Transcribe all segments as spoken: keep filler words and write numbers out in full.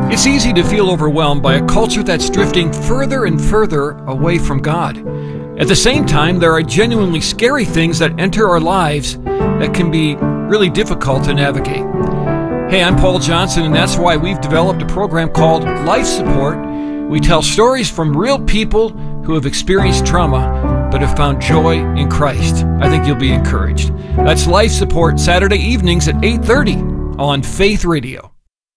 It's easy to feel overwhelmed by a culture that's drifting further and further away from God. At the same time, there are genuinely scary things that enter our lives that can be really difficult to navigate. Hey, I'm Paul Johnson, and that's why we've developed a program called Life Support. We tell stories from real people who have experienced trauma but have found joy in Christ. I think you'll be encouraged. That's Life Support, Saturday evenings at eight thirty on Faith Radio.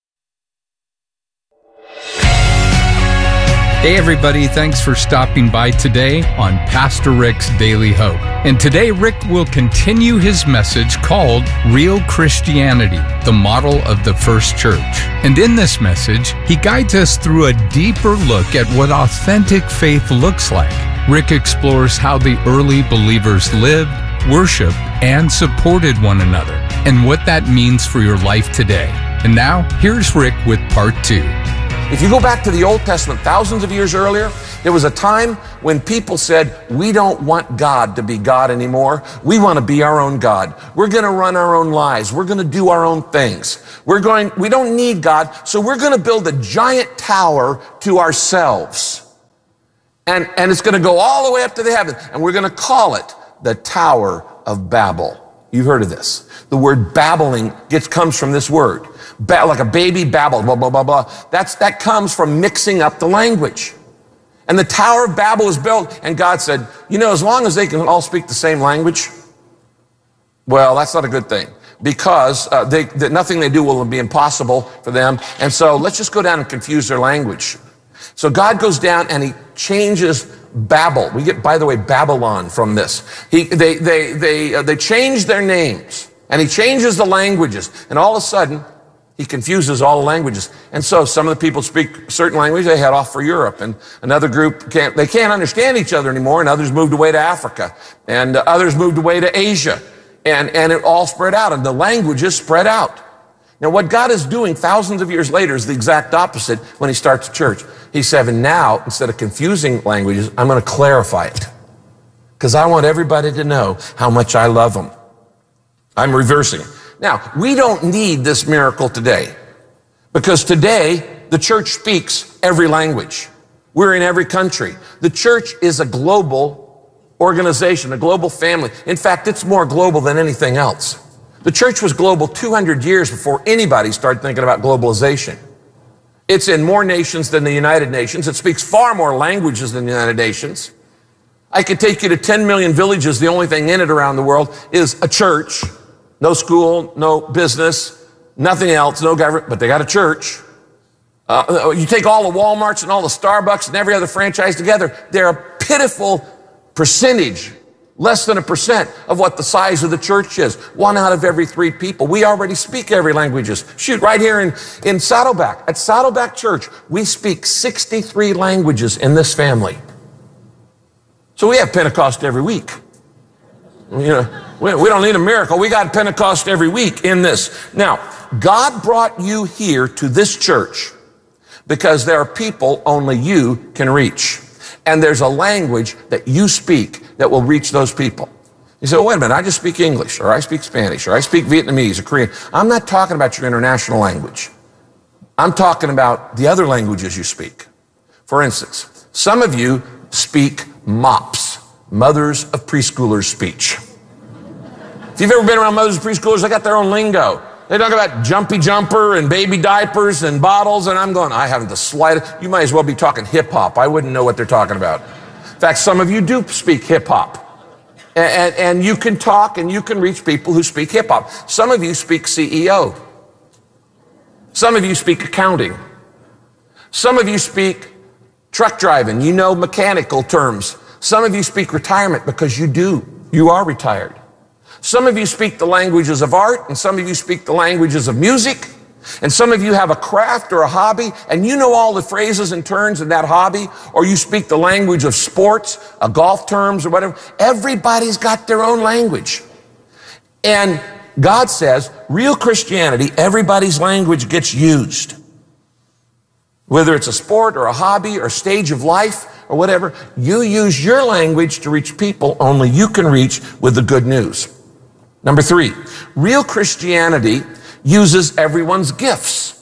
Hey everybody, thanks for stopping by today on Pastor Rick's Daily Hope. And today Rick will continue his message called Real Christianity, the model of the first church. And in this message, he guides us through a deeper look at what authentic faith looks like. Rick explores how the early believers lived, worshiped, and supported one another, and what that means for your life today. And now, here's Rick with part two. If you go back to the Old Testament, thousands of years earlier, there was a time when people said, we don't want God to be God anymore. We want to be our own God. We're going to run our own lives. We're going to do our own things. We're going, we don't need God, so we're going to build a giant tower to ourselves. And, and it's going to go all the way up to the heavens, and we're going to call it the Tower of Babel. You've heard of this. The word babbling gets, comes from this word. Ba- like a baby babbled, blah, blah, blah, blah. That's, that comes from mixing up the language. And the Tower of Babel was built, and God said, you know, as long as they can all speak the same language, well, that's not a good thing. Because uh, they, that nothing they do will be impossible for them. And so let's just go down and confuse their language. So God goes down and he changes Babel. We get, by the way, Babylon from this. He, they, they, they, uh, they change their names, and he changes the languages. And all of a sudden, he confuses all the languages. And so some of the people speak certain language, they head off for Europe. And another group can't, they can't understand each other anymore. And others moved away to Africa. And uh, others moved away to Asia. And, and it all spread out. And the languages spread out. Now, what God is doing thousands of years later is the exact opposite when he starts a church. He's saying, now, instead of confusing languages, I'm going to clarify it. Because I want everybody to know how much I love them. I'm reversing it. Now, we don't need this miracle today. Because today, the church speaks every language. We're in every country. The church is a global organization, a global family. In fact, it's more global than anything else. The church was global two hundred years before anybody started thinking about globalization. It's in more nations than the United Nations. It speaks far more languages than the United Nations. I could take you to ten million villages. The only thing in it around the world is a church. No school, no business, nothing else, no government, but they got a church. Uh, you take all the Walmarts and all the Starbucks and every other franchise together, they're a pitiful percentage, less than a percent of what the size of the church is. One out of every three people. We already speak every languages. Shoot, right here in, in Saddleback, at Saddleback Church, we speak sixty-three languages in this family. So we have Pentecost every week. You know, we, we don't need a miracle. We got Pentecost every week in this. Now, God brought you here to this church because there are people only you can reach. And there's a language that you speak that will reach those people. You say, well, wait a minute, I just speak English, or I speak Spanish, or I speak Vietnamese, or Korean. I'm not talking about your international language. I'm talking about the other languages you speak. For instance, some of you speak MOPS, Mothers of Preschoolers speech. If you've ever been around mothers of preschoolers, they got their own lingo. They talk about jumpy jumper and baby diapers and bottles, and I'm going, I haven't the slightest. You might as well be talking hip hop. I wouldn't know what they're talking about. In fact, some of you do speak hip hop. And, and, and you can talk and you can reach people who speak hip hop. Some of you speak C E O. Some of you speak accounting. Some of you speak truck driving. You know mechanical terms. Some of you speak retirement because you do. You are retired. Some of you speak the languages of art, and some of you speak the languages of music, and some of you have a craft or a hobby, and you know all the phrases and terms in that hobby, or you speak the language of sports, uh, golf terms, or whatever. Everybody's got their own language. And God says, real Christianity, everybody's language gets used. Whether it's a sport or a hobby or stage of life or whatever, you use your language to reach people only you can reach with the good news. Number three, real Christianity uses everyone's gifts.